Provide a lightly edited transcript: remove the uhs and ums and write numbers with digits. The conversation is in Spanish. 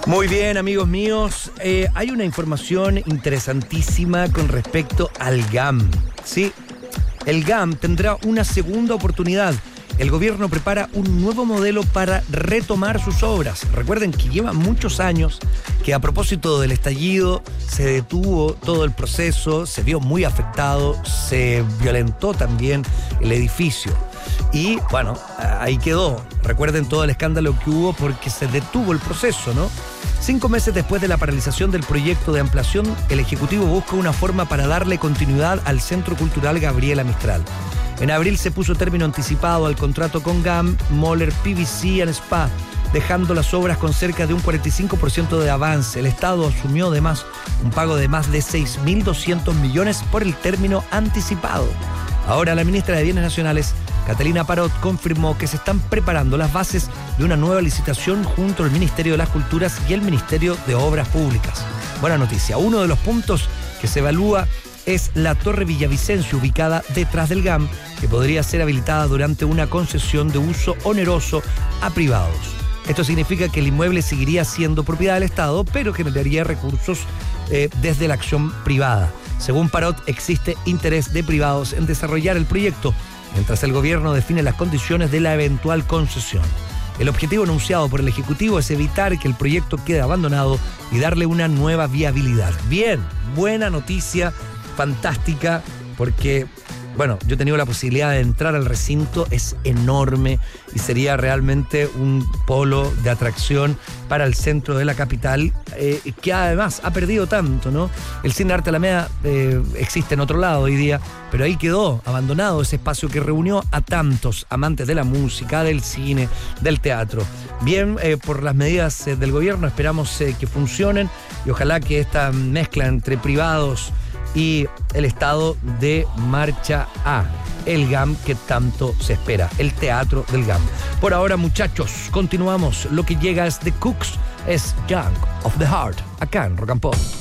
Muy bien, amigos míos. Hay una información interesantísima con respecto al GAM. Sí, el GAM tendrá una segunda oportunidad. El gobierno prepara un nuevo modelo para retomar sus obras. Recuerden que lleva muchos años que a propósito del estallido se detuvo todo el proceso, se vio muy afectado, se violentó también el edificio. Y bueno, ahí quedó. Recuerden todo el escándalo que hubo porque se detuvo el proceso, ¿no? 5 meses después de la paralización del proyecto de ampliación, el Ejecutivo busca una forma para darle continuidad al Centro Cultural Gabriela Mistral. En abril se puso término anticipado al contrato con GAM, Moller, PVC and Spa, dejando las obras con cerca de un 45% de avance. El Estado asumió además un pago de más de 6.200 millones por el término anticipado. Ahora la ministra de Bienes Nacionales, Catalina Parot, confirmó que se están preparando las bases de una nueva licitación junto al Ministerio de las Culturas y el Ministerio de Obras Públicas. Buena noticia. Uno de los puntos que se evalúa es la Torre Villavicencio, ubicada detrás del GAM, que podría ser habilitada durante una concesión de uso oneroso a privados. Esto significa que el inmueble seguiría siendo propiedad del Estado, pero generaría recursos desde la acción privada. Según Parot, existe interés de privados en desarrollar el proyecto, mientras el gobierno define las condiciones de la eventual concesión. El objetivo anunciado por el Ejecutivo es evitar que el proyecto quede abandonado y darle una nueva viabilidad. Bien, buena noticia, fantástica, porque, bueno, yo he tenido la posibilidad de entrar al recinto, es enorme y sería realmente un polo de atracción para el centro de la capital, que además ha perdido tanto, ¿no? El Cine Arte Alameda existe en otro lado hoy día, pero ahí quedó abandonado ese espacio que reunió a tantos amantes de la música, del cine, del teatro. Bien, por las medidas del gobierno esperamos que funcionen y ojalá que esta mezcla entre privados y el Estado de marcha a el GAM que tanto se espera, el teatro del GAM. Por ahora, muchachos, continuamos. Lo que llega es The Cooks, es Junk of the Heart, acá en Rock and Pop.